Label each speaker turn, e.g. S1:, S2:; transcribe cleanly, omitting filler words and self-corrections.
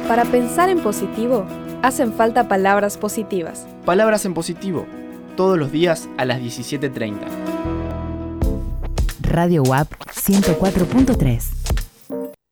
S1: Para pensar en positivo, hacen falta palabras positivas.
S2: Palabras en positivo, todos los días a las 17:30.
S3: Radio UAP 104.3.